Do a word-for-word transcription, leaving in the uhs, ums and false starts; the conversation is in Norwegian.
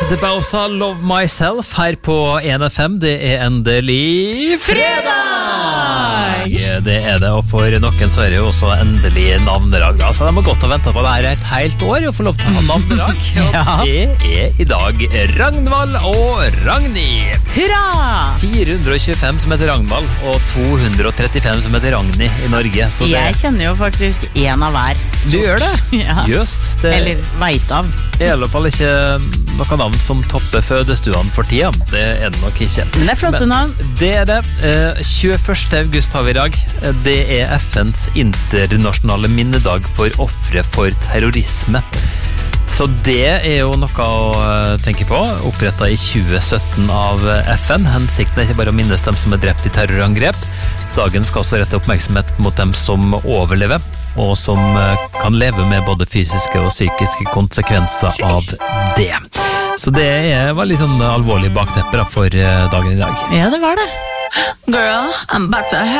The Bowsa Love Myself her på en F M. Det er endelig fredag! Det er det, og for noen så er det jo også endelig navnedag. Altså, de har gått og ventet på det her et helt år og få lov til å ha navnedag. Ja. Og det er i dag Ragnvald og Ragnhild. Hurra! fire hundre og tjuefem som heter Ragnvald, og to hundre og trettifem som heter Ragnhild i Norge. Så det... Jeg kjenner jo faktisk en av hver. Du gjør det? Ja. Jøss, det Eller vet av. er i alle fall ikke noen navn som topper fødestuene for tida. Det er det nok ikke. Men det er flotte navn. Det er det. Eh, tjueførste august har vi i dag. Det er F N's internasjonale minnedag for ofre for terrorisme. Så det er jo noe å tenke på. Opprettet i tjue sytten av F N. Hensikten er ikke bare å minnes dem som er drept i terrorangrep. Dagen skal også rette oppmerksomhet mot dem som overlever, og som kan leve med både fysiske og psykiske konsekvenser av det. Så det er, var litt sånn alvorlig bakteppe for dagen i dag. Ja, det var det. Girl, I'm about to